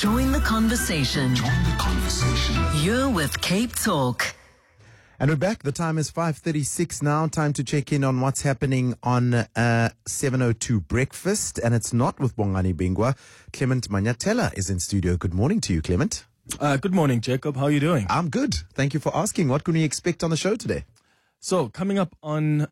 Join the conversation. You're with Cape Talk. And we're back. The time is 5:36 now. Time to check in on what's happening on 702 Breakfast. And it's not with Bongani Bingwa. Clement Manyatela is in studio. Good morning to you, Clement. Good morning, Jacob. How are you doing? I'm good. Thank you for asking. What can we expect on the show today? So, coming up on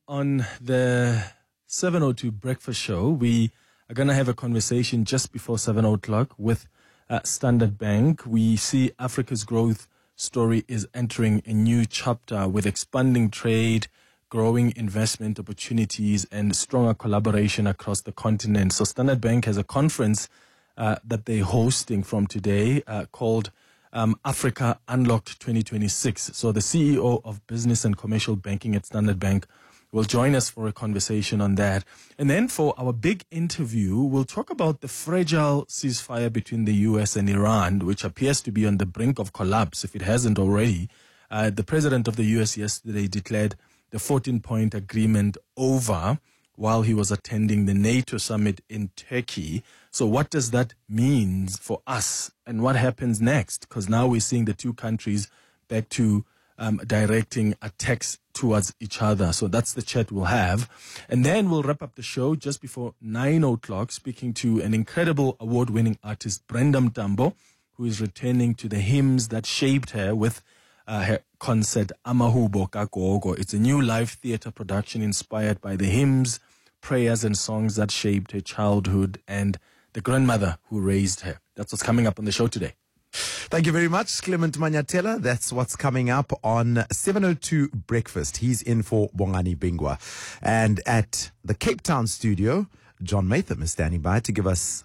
the 702 Breakfast Show, we are going to have a conversation just before 7 o'clock with Standard Bank. We see Africa's growth story is entering a new chapter with expanding trade, growing investment opportunities, and stronger collaboration across the continent. So Standard Bank has a conference that they're hosting from today called Africa Unlocked 2026. So the CEO of Business and Commercial Banking at Standard Bank will join us for a conversation on that. And then for our big interview, we'll talk about the fragile ceasefire between the US and Iran, which appears to be on the brink of collapse, if it hasn't already. The president of the US yesterday declared the 14-point agreement over while he was attending the NATO summit in Turkey. So what does that mean for us and what happens next? Because now we're seeing the two countries back to directing attacks towards each other. So that's the chat we'll have. And then we'll wrap up the show just before 9 o'clock, speaking to an incredible award-winning artist, Brenda Mtambo, who is returning to the hymns that shaped her with her concert, Amahubo Kagogo. It's a new live theater production inspired by the hymns, prayers, and songs that shaped her childhood and the grandmother who raised her. That's what's coming up on the show today. Thank you very much, Clement Manyatela. That's what's coming up on 702 Breakfast. He's in for Bongani Bingwa. And at the Cape Town studio, John Maytham is standing by to give us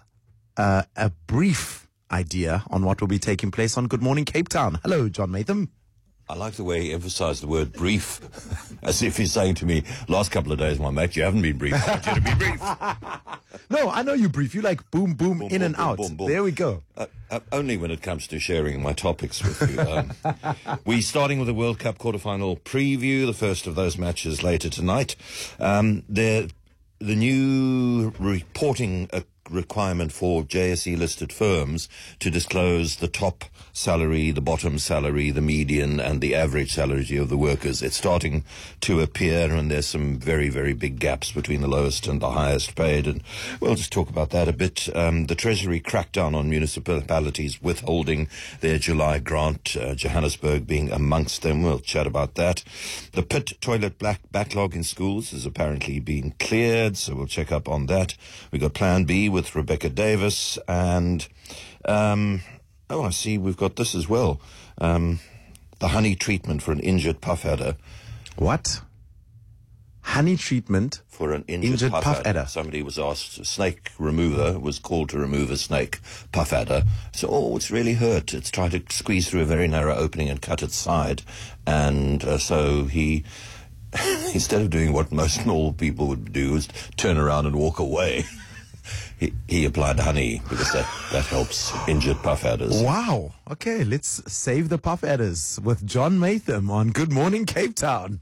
a brief idea on what will be taking place on Good Morning Cape Town. Hello, John Maytham. I like the way he emphasized the word brief, as if he's saying to me, last couple of days, my mate, you haven't been brief. I want you to be brief. No, I know you brief. You like boom, boom, in and out. Boom, boom. There we go. Only when it comes to sharing my topics with you. We're starting with the World Cup quarterfinal preview, the first of those matches later tonight. The new reporting requirement for JSE-listed firms to disclose the top salary, the bottom salary, the median, and the average salary of the workers. It's starting to appear, and there's some very, very big gaps between the lowest and the highest paid, and we'll just talk about that a bit. The Treasury crackdown on municipalities withholding their July grant, Johannesburg being amongst them. We'll chat about that. The pit toilet backlog in schools is apparently being cleared, so we'll check up on that. We've got Plan B with Rebecca Davis, and I see we've got this as well. The honey treatment for an injured puff adder. What? Honey treatment for an injured puff adder. Somebody was asked, a snake remover was called to remove a snake puff adder. So, it's really hurt. It's trying to squeeze through a very narrow opening and cut its side. And so he, instead of doing what most normal people would do, is turn around and walk away. He applied honey because that helps injured puff adders. Wow. Okay, let's save the puff adders with John Maytham on Good Morning Cape Town.